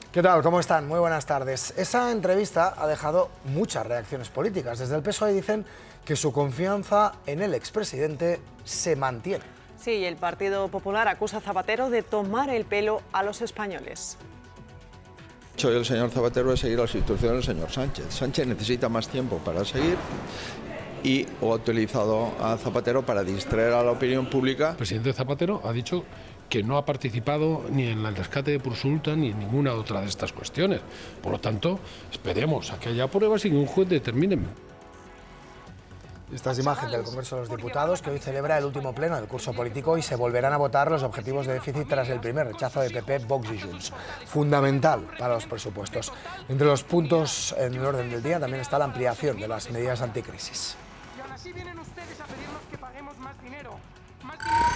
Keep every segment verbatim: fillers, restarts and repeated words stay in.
¿Qué tal? ¿Cómo están? Muy buenas tardes. Esa entrevista ha dejado muchas reacciones políticas. Desde el P S O E dicen que su confianza en el expresidente se mantiene. Sí, el Partido Popular acusa a Zapatero de tomar el pelo a los españoles. Soy el señor Zapatero de seguir las instrucciones del señor Sánchez. Sánchez necesita más tiempo para seguir y ha utilizado a Zapatero para distraer a la opinión pública. El presidente Zapatero ha dicho que no ha participado ni en el rescate de Pursulta ni en ninguna otra de estas cuestiones. Por lo tanto, esperemos a que haya pruebas y que un juez determine. Esta es imagen del Congreso de los Diputados, que hoy celebra el último pleno del curso político y se volverán a votar los objetivos de déficit tras el primer rechazo de P P, Vox y Junts. Fundamental para los presupuestos. Entre los puntos en el orden del día también está la ampliación de las medidas anticrisis. Y ahora sí vienen ustedes a pedirnos que paguemos más dinero. Más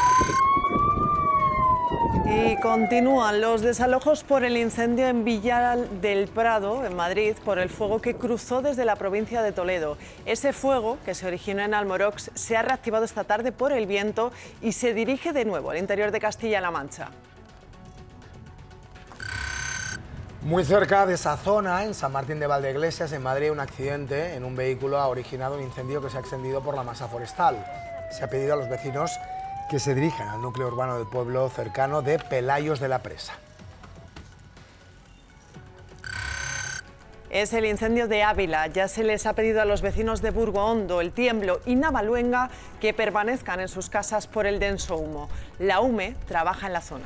Y continúan los desalojos por el incendio en Villar del Prado, en Madrid, por el fuego que cruzó desde la provincia de Toledo. Ese fuego, que se originó en Almorox, se ha reactivado esta tarde por el viento y se dirige de nuevo al interior de Castilla-La Mancha. Muy cerca de esa zona, en San Martín de Valdeiglesias, en Madrid, un accidente en un vehículo ha originado un incendio que se ha extendido por la masa forestal. Se ha pedido a los vecinos que se dirigen al núcleo urbano del pueblo cercano de Pelayos de la Presa. Es el incendio de Ávila. Ya se les ha pedido a los vecinos de Burgo Hondo, El Tiemblo y Navaluenga que permanezcan en sus casas por el denso humo. La UME trabaja en la zona.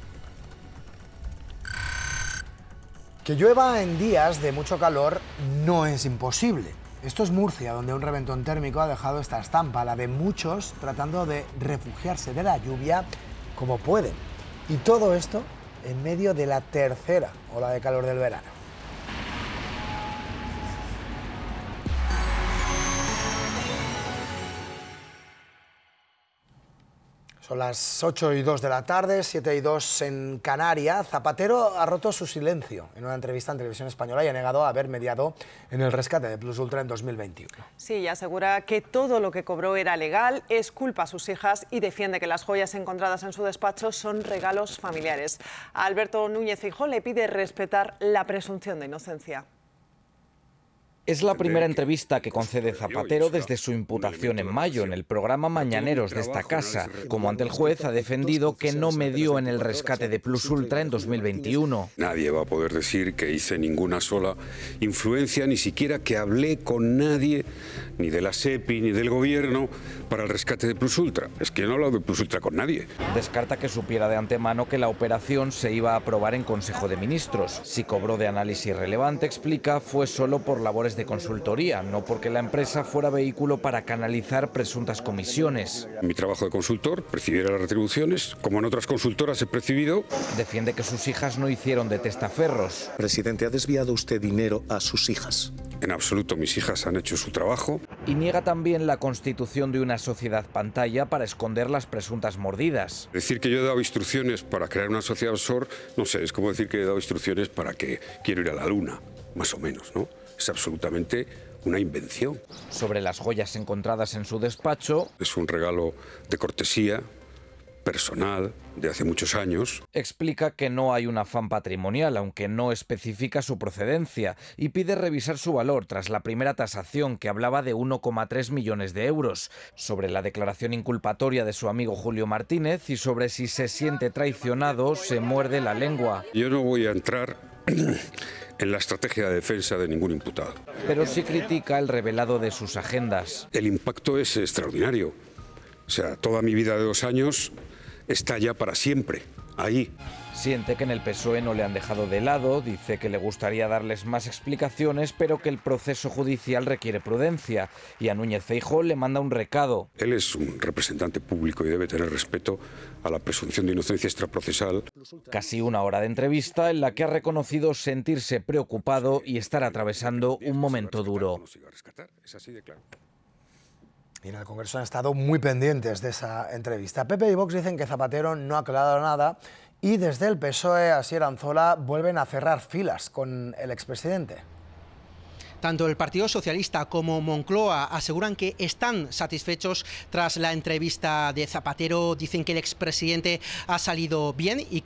Que llueva en días de mucho calor no es imposible. Esto es Murcia, donde un reventón térmico ha dejado esta estampa, la de muchos tratando de refugiarse de la lluvia como pueden. Y todo esto en medio de la tercera ola de calor del verano. Son las ocho y dos de la tarde, siete y dos en Canarias. Zapatero ha roto su silencio en una entrevista en Televisión Española y ha negado haber mediado en el rescate de Plus Ultra en dos mil veintiuno. Sí, y asegura que todo lo que cobró era legal, es culpa a sus hijas y defiende que las joyas encontradas en su despacho son regalos familiares. A Alberto Núñez Feijóo le pide respetar la presunción de inocencia. Es la primera entrevista que concede Zapatero desde su imputación en mayo en el programa Mañaneros de esta casa. Como ante el juez, ha defendido que no medió en el rescate de Plus Ultra en dos mil veintiuno. Nadie va a poder decir que hice ninguna sola influencia, ni siquiera que hablé con nadie, ni de la SEPI, ni del gobierno, para el rescate de Plus Ultra. Es que yo no he hablado de Plus Ultra con nadie. Descarta que supiera de antemano que la operación se iba a aprobar en Consejo de Ministros. Si cobró de análisis relevante, explica, fue solo por labores de consultoría, no porque la empresa fuera vehículo para canalizar presuntas comisiones. Mi trabajo de consultor, percibiera las retribuciones, como en otras consultoras he percibido. Defiende que sus hijas no hicieron de testaferros. Presidente, ¿ha desviado usted dinero a sus hijas? En absoluto, mis hijas han hecho su trabajo. Y niega también la constitución de una sociedad pantalla para esconder las presuntas mordidas. Decir que yo he dado instrucciones para crear una sociedad offshore, no sé, es como decir que he dado instrucciones para que quiero ir a la luna, más o menos, ¿no? Es absolutamente una invención. Sobre las joyas encontradas en su despacho, es un regalo de cortesía, personal, de hace muchos años. Explica que no hay un afán patrimonial, aunque no especifica su procedencia, y pide revisar su valor tras la primera tasación, que hablaba de uno coma tres millones de euros. Sobre la declaración inculpatoria de su amigo Julio Martínez y sobre si se siente traicionado, se muerde la lengua. Yo no voy a entrar en la estrategia de defensa de ningún imputado. Pero sí critica el revelado de sus agendas. El impacto es extraordinario. O sea, toda mi vida de dos años está ya para siempre, ahí. Siente que en el P S O E no le han dejado de lado, dice que le gustaría darles más explicaciones, pero que el proceso judicial requiere prudencia. Y a Núñez Feijóo le manda un recado. Él es un representante público y debe tener respeto a la presunción de inocencia extraprocesal. Casi una hora de entrevista en la que ha reconocido sentirse preocupado y estar atravesando un momento duro. Y en el Congreso han estado muy pendientes de esa entrevista. P P y Vox dicen que Zapatero no ha aclarado nada y desde el P S O E, Asier Anzola, vuelven a cerrar filas con el expresidente. Tanto el Partido Socialista como Moncloa aseguran que están satisfechos tras la entrevista de Zapatero. Dicen que el expresidente ha salido bien y